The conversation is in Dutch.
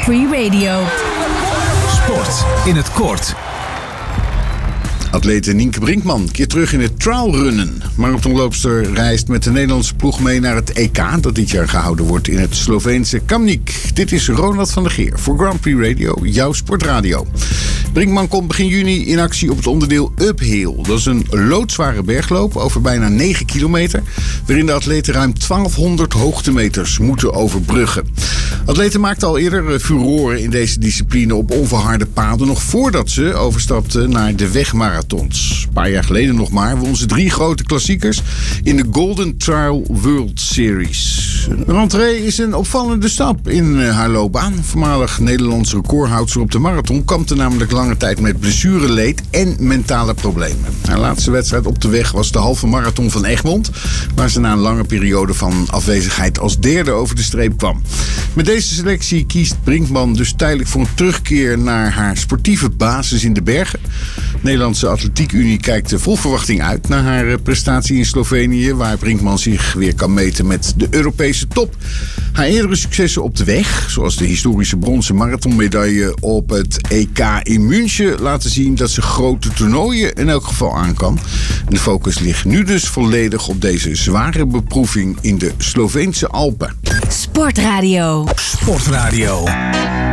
Free Radio. Sport in het kort. Atlete Nienke Brinkman keert terug in het trialrunnen. Marathonloopster reist met de Nederlandse ploeg mee naar het EK... dat dit jaar gehouden wordt in het Sloveense Kamnik. Dit is Ronald van der Geer voor Grand Prix Radio, jouw sportradio. Brinkman komt begin juni in actie op het onderdeel Uphill. Dat is een loodzware bergloop over bijna 9 kilometer... waarin de atleten ruim 1200 hoogtemeters moeten overbruggen. Atleten maakten al eerder furoren in deze discipline op onverharde paden... nog voordat ze overstapten naar de wegmarathons. Een paar jaar geleden nog maar won ze 3 grote klassiekers in de Golden Trial World Series. De rentree is een opvallende stap in haar loopbaan. Voormalig Nederlands recordhoudster op de marathon kampte namelijk lange tijd met blessureleed en mentale problemen. Haar laatste wedstrijd op de weg was de halve marathon van Egmond, waar ze na een lange periode van afwezigheid als derde over de streep kwam. Met deze selectie kiest Brinkman dus tijdelijk voor een terugkeer naar haar sportieve basis in de bergen. De Nederlandse Atletiek Unie kijkt vol verwachting uit naar haar prestatie in Slovenië, waar Brinkman zich weer kan meten met de Europese top. Haar eerdere successen op de weg, zoals de historische bronzen marathonmedaille op het EK in München, laten zien dat ze grote toernooien in elk geval aan kan. En de focus ligt nu dus volledig op deze zware beproeving in de Sloveense Alpen. Sportradio. Sportradio.